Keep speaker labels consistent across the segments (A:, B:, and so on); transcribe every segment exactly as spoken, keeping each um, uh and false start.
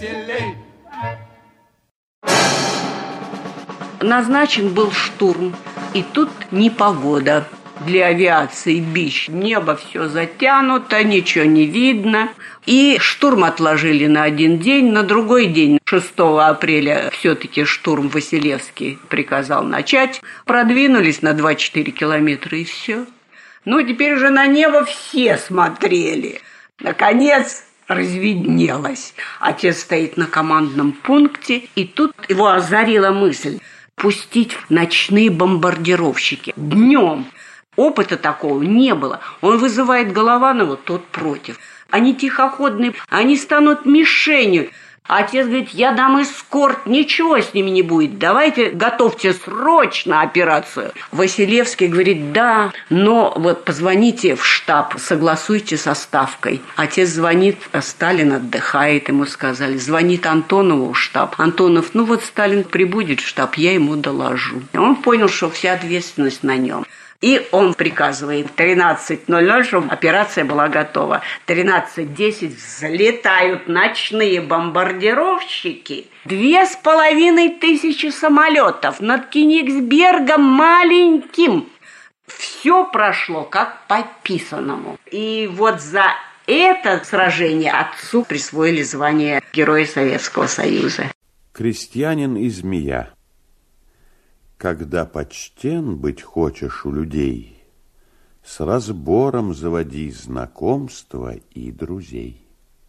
A: веселей.
B: Назначен был штурм, и тут непогода. Для авиации бич. Небо все затянуто, ничего не видно. И штурм отложили на один день, на другой день, шестого апреля, все-таки штурм Василевский приказал начать. Продвинулись на два-четыре километра, и все. Ну, теперь уже на небо все смотрели. Наконец разведнелось. Отец стоит на командном пункте, и тут его озарила мысль пустить ночные бомбардировщики днем. Опыта такого не было. Он вызывает Голованова, тот против. Они тихоходные, они станут мишенью. Отец говорит, я дам эскорт, ничего с ними не будет. Давайте готовьте срочно операцию. Василевский говорит, да, но вот позвоните в штаб, согласуйте со Ставкой. Отец звонит, а Сталин отдыхает, ему сказали. Звонит Антонову в штаб. Антонов, ну вот Сталин прибудет в штаб, я ему доложу. Он понял, что вся ответственность на нем. И он приказывает в тринадцать ноль ноль, чтобы операция была готова. тринадцать десять взлетают ночные бомбардировщики. Две с половиной тысячи самолетов над Кенигсбергом маленьким. Все прошло как по писанному. И вот за это сражение отцу присвоили звание Героя Советского Союза.
C: Крестьянин и змея. Когда почтен быть хочешь у людей, с разбором заводи знакомства и друзей.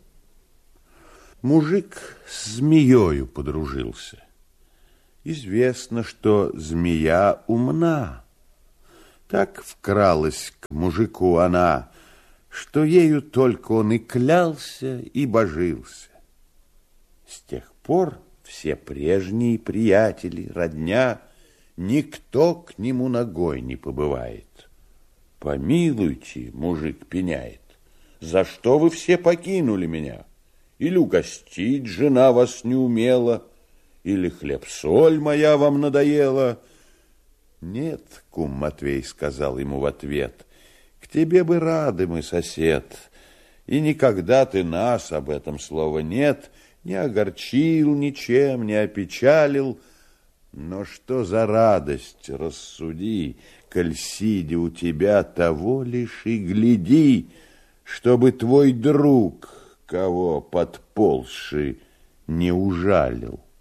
C: Мужик с змеёю подружился. Известно, что змея умна. Так вкралась к мужику она, что ею только он и клялся, и божился. С тех пор все прежние приятели, родня, никто к нему ногой не побывает. Помилуйте, мужик пеняет, за что вы все покинули меня? Или угостить жена вас не умела, или хлеб-соль моя вам надоела? Нет, кум Матвей сказал ему в ответ, к тебе бы рады мы, сосед, и никогда ты нас, об этом слова нет, не огорчил ничем, не опечалил. Но что за радость, рассуди, коль сидя у тебя, того лишь и гляди, чтобы твой друг, кого подползший, не ужалил.